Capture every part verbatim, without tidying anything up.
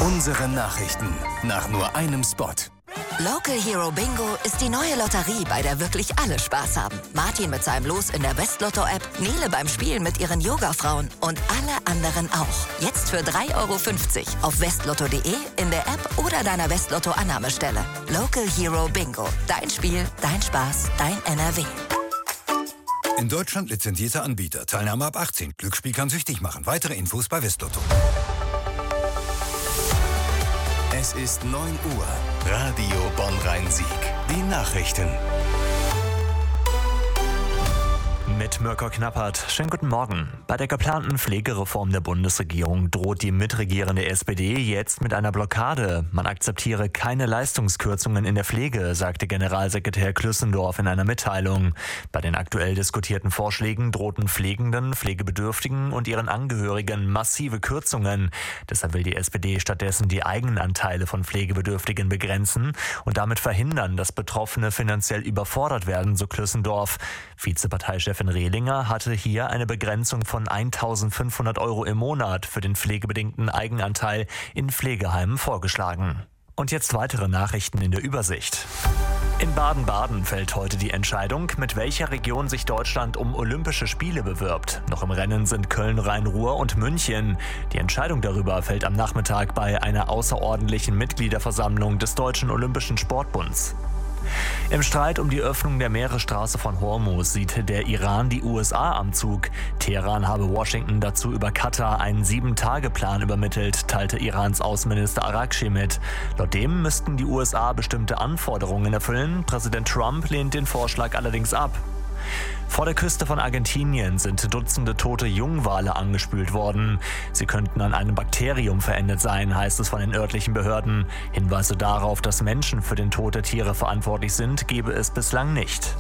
Unsere Nachrichten nach nur einem Spot. Local Hero Bingo ist die neue Lotterie, bei der wirklich alle Spaß haben. Martin mit seinem Los in der Westlotto-App, Nele beim Spielen mit ihren Yoga-Frauen und alle anderen auch. Jetzt für drei Euro fünfzig auf westlotto punkt de, in der App oder deiner Westlotto-Annahmestelle. Local Hero Bingo. Dein Spiel, dein Spaß, dein N R W. In Deutschland lizenzierter Anbieter. Teilnahme ab achtzehn. Glücksspiel kann süchtig machen. Weitere Infos bei Westlotto. Es ist neun Uhr. Radio Bonn-Rhein-Sieg. Die Nachrichten. Mit Mirko Knappert. Schönen guten Morgen. Bei der geplanten Pflegereform der Bundesregierung droht die mitregierende S P D jetzt mit einer Blockade. Man akzeptiere keine Leistungskürzungen in der Pflege, sagte Generalsekretär Klüssendorf in einer Mitteilung. Bei den aktuell diskutierten Vorschlägen drohten Pflegenden, Pflegebedürftigen und ihren Angehörigen massive Kürzungen. Deshalb will die S P D stattdessen die Eigenanteile von Pflegebedürftigen begrenzen und damit verhindern, dass Betroffene finanziell überfordert werden, so Klüssendorf. Vizeparteichefin Rehlinger hatte hier eine Begrenzung von eintausendfünfhundert Euro im Monat für den pflegebedingten Eigenanteil in Pflegeheimen vorgeschlagen. Und jetzt weitere Nachrichten in der Übersicht. In Baden-Baden fällt heute die Entscheidung, mit welcher Region sich Deutschland um Olympische Spiele bewirbt. Noch im Rennen sind Köln, Rhein-Ruhr und München. Die Entscheidung darüber fällt am Nachmittag bei einer außerordentlichen Mitgliederversammlung des Deutschen Olympischen Sportbunds. Im Streit um die Öffnung der Meeresstraße von Hormuz sieht der Iran die U S A am Zug. Teheran habe Washington dazu über Katar einen Sieben-Tage-Plan übermittelt, teilte Irans Außenminister Arakchi mit. Laut dem müssten die U S A bestimmte Anforderungen erfüllen. Präsident Trump lehnt den Vorschlag allerdings ab. Vor der Küste von Argentinien sind Dutzende tote Jungwale angespült worden. Sie könnten an einem Bakterium verendet sein, heißt es von den örtlichen Behörden. Hinweise darauf, dass Menschen für den Tod der Tiere verantwortlich sind, gebe es bislang nicht.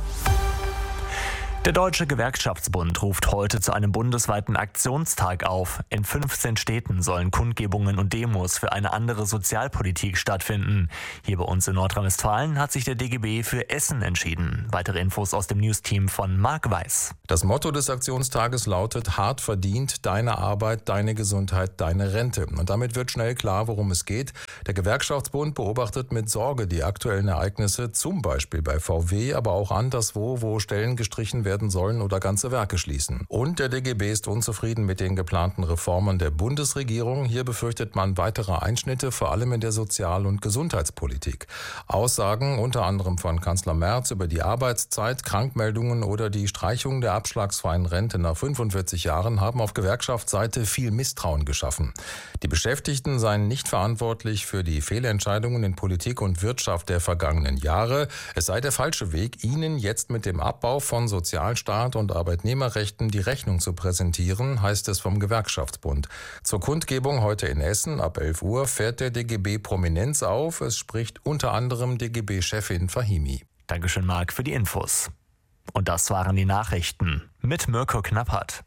Der Deutsche Gewerkschaftsbund ruft heute zu einem bundesweiten Aktionstag auf. In fünfzehn Städten sollen Kundgebungen und Demos für eine andere Sozialpolitik stattfinden. Hier bei uns in Nordrhein-Westfalen hat sich der D G B für Essen entschieden. Weitere Infos aus dem Newsteam von Marc Weiß. Das Motto des Aktionstages lautet: hart verdient, deine Arbeit, deine Gesundheit, deine Rente. Und damit wird schnell klar, worum es geht. Der Gewerkschaftsbund beobachtet mit Sorge die aktuellen Ereignisse, zum Beispiel bei V W, aber auch anderswo, wo Stellen gestrichen werden werden sollen oder ganze Werke schließen. Und der D G B ist unzufrieden mit den geplanten Reformen der Bundesregierung. Hier befürchtet man weitere Einschnitte, vor allem in der Sozial- und Gesundheitspolitik. Aussagen unter anderem von Kanzler Merz über die Arbeitszeit, Krankmeldungen oder die Streichung der abschlagsfreien Rente nach fünfundvierzig Jahren haben auf Gewerkschaftsseite viel Misstrauen geschaffen. Die Beschäftigten seien nicht verantwortlich für die Fehlentscheidungen in Politik und Wirtschaft der vergangenen Jahre. Es sei der falsche Weg, ihnen jetzt mit dem Abbau von Sozialstaat und Arbeitnehmerrechten die Rechnung zu präsentieren, heißt es vom Gewerkschaftsbund. Zur Kundgebung heute in Essen ab elf Uhr fährt der D G B Prominenz auf. Es spricht unter anderem D G B-Chefin Fahimi. Dankeschön, Marc, für die Infos. Und das waren die Nachrichten mit Mirko Knappert.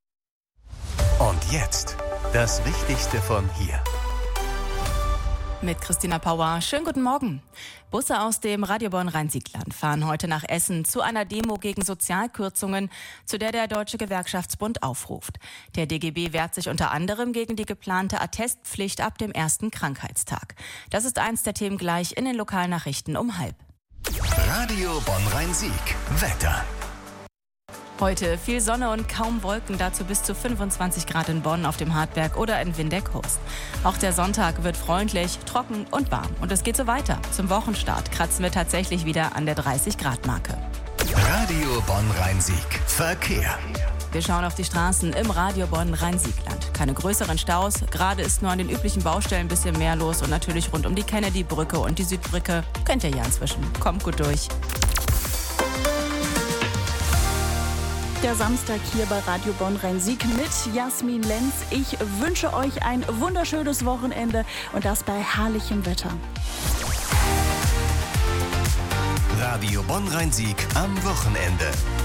Und jetzt das Wichtigste von hier. Mit Christina Pauer. Schönen guten Morgen. Busse aus dem Radio Bonn-Rhein-Sieg-Land fahren heute nach Essen zu einer Demo gegen Sozialkürzungen, zu der der Deutsche Gewerkschaftsbund aufruft. Der D G B wehrt sich unter anderem gegen die geplante Attestpflicht ab dem ersten Krankheitstag. Das ist eins der Themen gleich in den Lokalnachrichten um halb. Radio Bonn-Rhein-Sieg. Wetter. Heute viel Sonne und kaum Wolken, dazu bis zu fünfundzwanzig Grad in Bonn auf dem Hartberg oder in Windeck-Hurst. Auch der Sonntag wird freundlich, trocken und warm. Und es geht so weiter. Zum Wochenstart kratzen wir tatsächlich wieder an der dreißig Grad Marke. Radio Bonn-Rhein-Sieg. Verkehr. Wir schauen auf die Straßen im Radio Bonn-Rhein-Sieg-Land. Keine größeren Staus, gerade ist nur an den üblichen Baustellen ein bisschen mehr los und natürlich rund um die Kennedy-Brücke und die Südbrücke. Könnt ihr ja inzwischen. Kommt gut durch. Der Samstag hier bei Radio Bonn-Rhein-Sieg mit Jasmin Lenz. Ich wünsche euch ein wunderschönes Wochenende und das bei herrlichem Wetter. Radio Bonn-Rhein-Sieg am Wochenende.